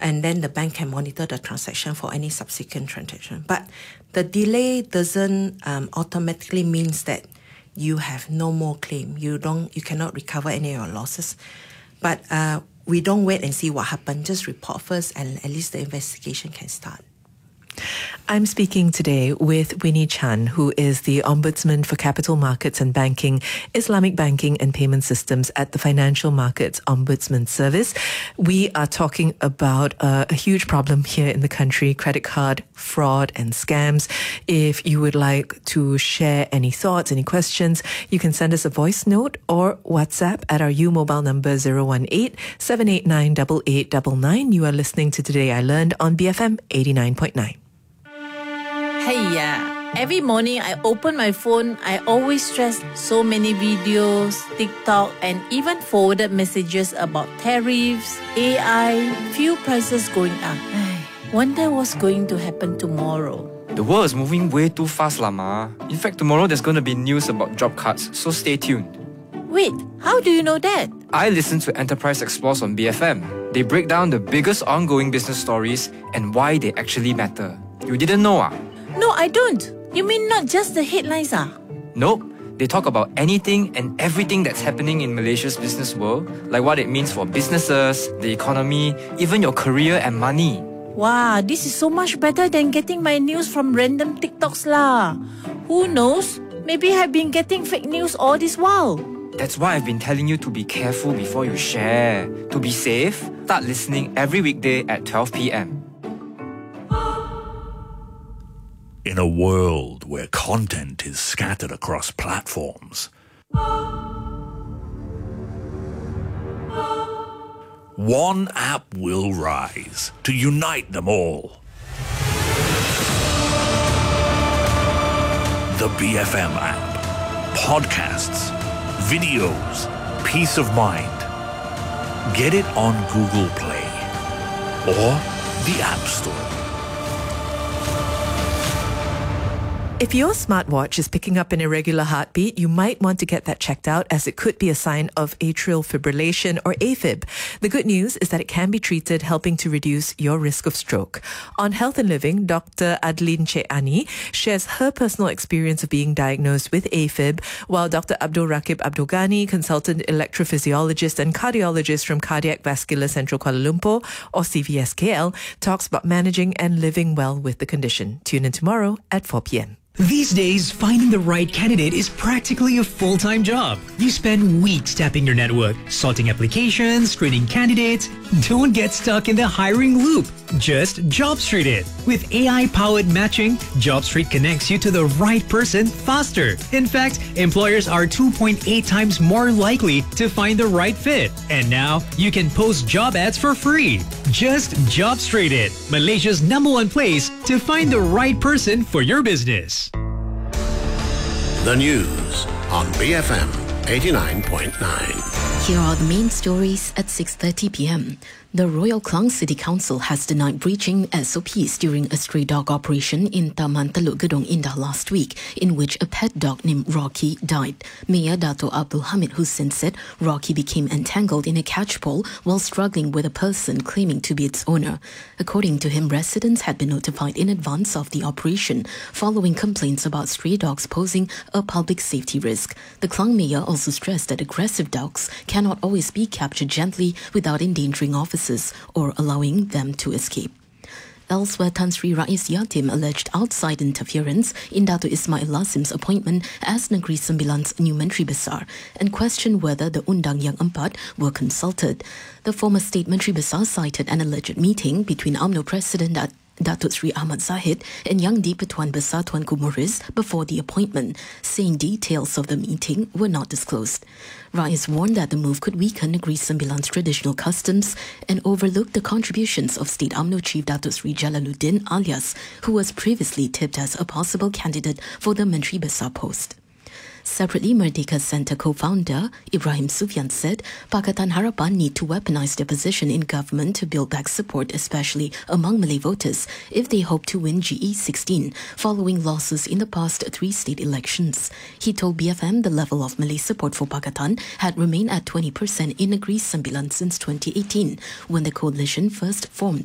and then the bank can monitor the transaction for any subsequent transaction. But the delay doesn't automatically means that you have no more claim. You cannot recover any of your losses. But we don't wait and see what happened. Just report first, and at least the investigation can start. I'm speaking today with Winnie Chan, who is the Ombudsman for Capital Markets and Banking, Islamic Banking and Payment Systems at the Financial Markets Ombudsman Service. We are talking about a huge problem here in the country, credit card fraud and scams. If you would like to share any thoughts, any questions, you can send us a voice note or WhatsApp at our U mobile number 018-789-8899. You are listening to Today I Learned on BFM 89.9. Hey, every morning I open my phone, I always stress so many videos, TikTok, and even forwarded messages about tariffs, AI, fuel prices going up. Wonder what's going to happen tomorrow. The world is moving way too fast, Lama. In fact, tomorrow there's going to be news about job cuts, so stay tuned. Wait, how do you know that? I listen to Enterprise Explores on BFM. They break down the biggest ongoing business stories and why they actually matter. You didn't know, No, I don't. You mean not just the headlines, Nope. They talk about anything and everything that's happening in Malaysia's business world, like what it means for businesses, the economy, even your career and money. Wow, this is so much better than getting my news from random TikToks lah. Who knows? Maybe I've been getting fake news all this while. That's why I've been telling you to be careful before you share. To be safe, start listening every weekday at 12 p.m. In a world where content is scattered across platforms, one app will rise to unite them all. The BFM app. Podcasts, videos, peace of mind. Get it on Google Play or the App Store. If your smartwatch is picking up an irregular heartbeat, you might want to get that checked out, as it could be a sign of atrial fibrillation or AFib. The good news is that it can be treated, helping to reduce your risk of stroke. On Health and Living, Dr. Adeline Che Ani shares her personal experience of being diagnosed with AFib, while Dr. Abdul Rakib Abdul Ghani, consultant electrophysiologist and cardiologist from Cardiac Vascular Central Kuala Lumpur, or CVSKL, talks about managing and living well with the condition. Tune in tomorrow at 4 p.m. These days, finding the right candidate is practically a full-time job. You spend weeks tapping your network, sorting applications, screening candidates. Don't get stuck in the hiring loop. Just JobStreet it. With AI-powered matching, JobStreet connects you to the right person faster. In fact, employers are 2.8 times more likely to find the right fit. And now, you can post job ads for free. Just JobStreet it, Malaysia's #1 place to find the right person for your business. The news on BFM 89.9. Here are the main stories at 6:30 p.m. The Royal Klang City Council has denied breaching SOPs during a stray dog operation in Taman Teluk Gedong Indah last week, in which a pet dog named Rocky died. Mayor Dato Abdul Hamid Hussein said Rocky became entangled in a catchpole while struggling with a person claiming to be its owner. According to him, residents had been notified in advance of the operation, following complaints about stray dogs posing a public safety risk. The Klang Mayor also stressed that aggressive dogs cannot always be captured gently without endangering officers or allowing them to escape. Elsewhere, Tan Sri Rais Yatim alleged outside interference in Dato Ismail Lazim's appointment as Negeri Sembilan's new Menteri Besar and questioned whether the Undang Yang Empat were consulted. The former State Menteri Besar cited an alleged meeting between UMNO President Datuk Sri Ahmad Zahid and Yang di-Pertuan Besar Tuanku Muhriz before the appointment, saying details of the meeting were not disclosed. Rais warned that the move could weaken Negeri Sembilan's traditional customs and overlook the contributions of State UMNO Chief Datuk Sri Jalaluddin Alias, who was previously tipped as a possible candidate for the Menteri Besar post. Separately, Merdeka Centre co-founder Ibrahim Sufyan said Pakatan Harapan need to weaponize their position in government to build back support, especially among Malay voters, if they hope to win GE16 following losses in the past 3 state elections. He told BFM the level of Malay support for Pakatan had remained at 20% in Negeri Sembilan since 2018, when the coalition first formed